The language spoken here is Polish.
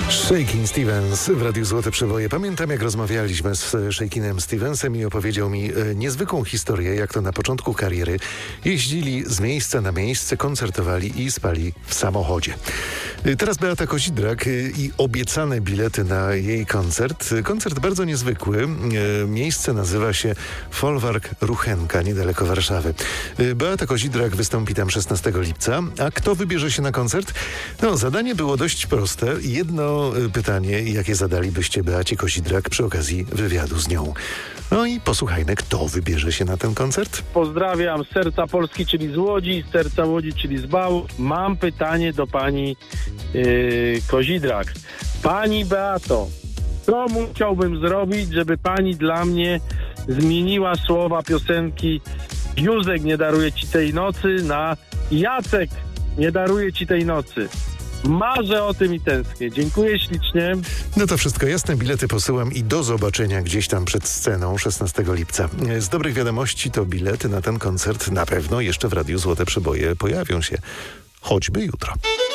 Shakin' Stevens w Radiu Złote Przeboje. Pamiętam, jak rozmawialiśmy z Shakinem Stevensem i opowiedział mi niezwykłą historię, jak to na początku kariery jeździli z miejsca na miejsce, koncertowali i spali w samochodzie. Teraz Beata Kozidrak i obiecane bilety na jej koncert. Koncert bardzo niezwykły. Miejsce nazywa się Folwark Ruchenka, niedaleko Warszawy. Beata Kozidrak wystąpi tam 16 lipca. A kto wybierze się na koncert? No, zadanie było dość proste. Jedno pytanie, jakie zadalibyście Beacie Kozidrak przy okazji wywiadu z nią. No i posłuchajmy, kto wybierze się na ten koncert. Pozdrawiam z serca Polski, czyli z Łodzi, z serca Łodzi, czyli z Bału. Mam pytanie do pani Kozidrak. Pani Beato, co musiałbym zrobić, żeby pani dla mnie zmieniła słowa piosenki Józek nie daruje ci tej nocy na Jacek nie daruje ci tej nocy? Marzę o tym i tęsknię. Dziękuję ślicznie. No to wszystko jasne, bilety posyłam i do zobaczenia gdzieś tam przed sceną 16 lipca. Z dobrych wiadomości to bilety na ten koncert na pewno jeszcze w Radiu Złote Przeboje pojawią się, choćby jutro.